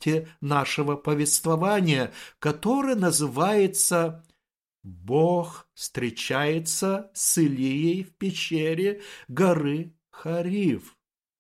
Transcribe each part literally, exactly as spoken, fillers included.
акте нашего повествования, который называется «Бог встречается с Илией в пещере горы Хорив».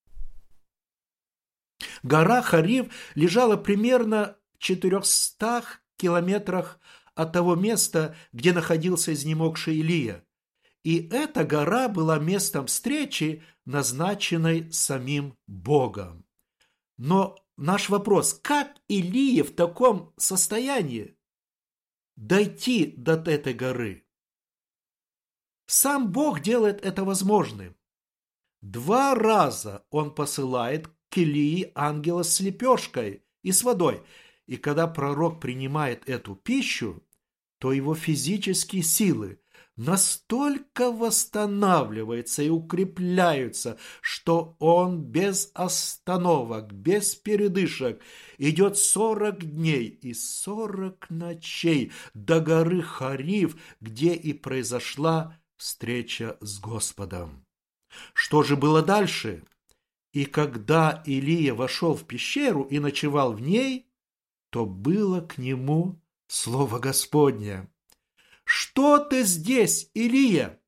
Гора Хорив лежала примерно в четырехстах километрах от того места, где находился изнемогший Илия. И эта гора была местом встречи, назначенной самим Богом. Но наш вопрос: как Илия в таком состоянии дойти до этой горы? Сам Бог делает это возможным. Два раза он посылает к Илии ангела с лепешкой и с водой. И когда пророк принимает эту пищу, то его физические силы настолько восстанавливаются и укрепляются, что он без остановок, без передышек идет сорок дней и сорок ночей до горы Хорив, где и произошла встреча с Господом. Что же было дальше? И когда Илия вошел в пещеру и ночевал в ней, то было к нему слово Господне: «Что ты здесь, Илия?»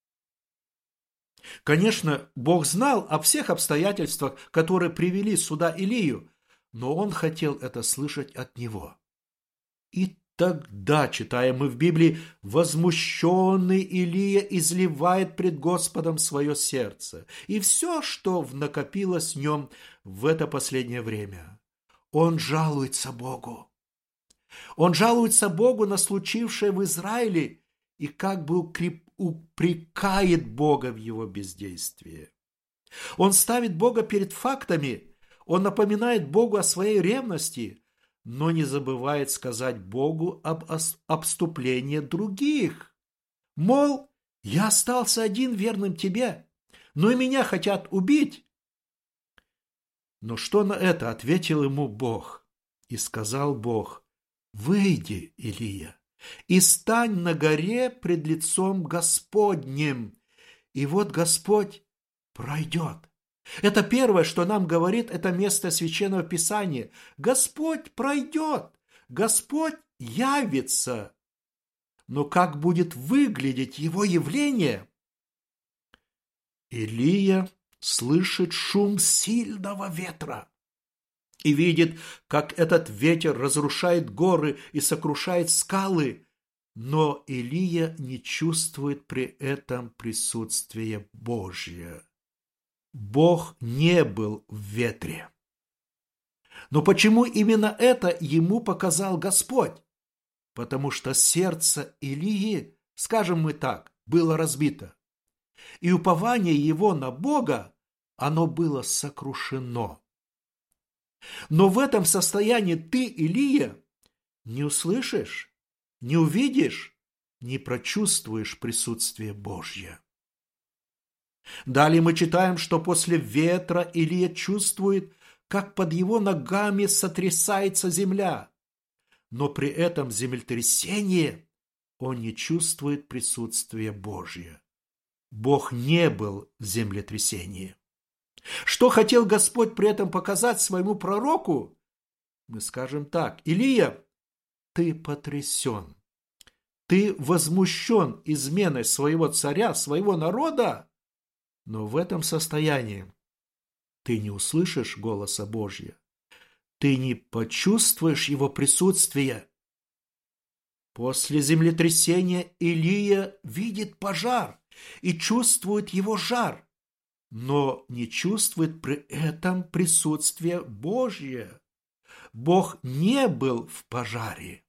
Конечно, Бог знал о всех обстоятельствах, которые привели сюда Илию, но он хотел это слышать от него. И тогда, читаем мы в Библии, возмущенный Илия изливает пред Господом свое сердце и все, что накопилось в нем в это последнее время. Он жалуется Богу. Он жалуется Богу на случившее в Израиле и как бы упрекает Бога в его бездействии. Он ставит Бога перед фактами, он напоминает Богу о своей ревности, но не забывает сказать Богу об обступлении других. Мол, я остался один верным тебе, но и меня хотят убить. Но что на это ответил ему Бог? И сказал Бог: «Выйди, Илия, и стань на горе пред лицом Господним, и вот Господь пройдет». Это первое, что нам говорит это место Священного Писания. Господь пройдет, Господь явится. Но как будет выглядеть его явление? Илия слышит шум сильного ветра и видит, как этот ветер разрушает горы и сокрушает скалы, но Илия не чувствует при этом присутствия Божия. Бог не был в ветре. Но почему именно это ему показал Господь? Потому что сердце Илии, скажем мы так, было разбито. И упование его на Бога, оно было сокрушено. Но в этом состоянии ты, Илия, не услышишь, не увидишь, не прочувствуешь присутствие Божье. Далее мы читаем, что после ветра Илия чувствует, как под его ногами сотрясается земля. Но при этом землетрясении он не чувствует присутствия Божьего. Бог не был в землетрясении. Что хотел Господь при этом показать своему пророку? Мы скажем так: Илия, ты потрясен, ты возмущен изменой своего царя, своего народа, но в этом состоянии ты не услышишь голоса Божьего, ты не почувствуешь его присутствия. После землетрясения Илия видит пожар и чувствует его жар, но не чувствует при этом присутствия Божьего. Бог не был в пожаре.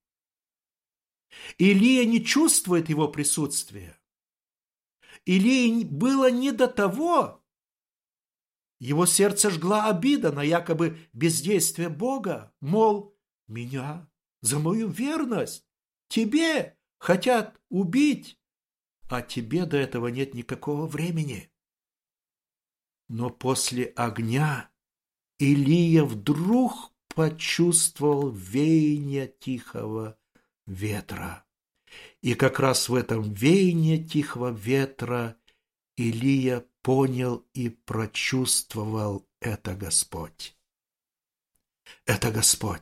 Илия не чувствует его присутствия. Илии было не до того. Его сердце жгла обида на якобы бездействие Бога. Мол, меня за мою верность тебе хотят убить, а тебе до этого нет никакого времени. Но после огня Илия вдруг почувствовал веяние тихого ветра. И как раз в этом веянии тихого ветра Илия понял и прочувствовал: это Господь. Это Господь.